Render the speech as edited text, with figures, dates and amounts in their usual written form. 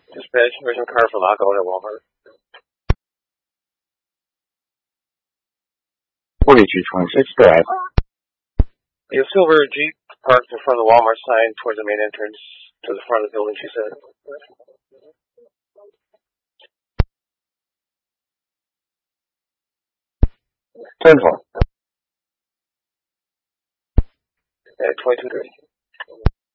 Dispatch, there's a car for lockout at Walmart. 4226, drive. A silver Jeep parked in front of the Walmart sign towards the main entrance to the front of the building, she said. 10-4. At 2230.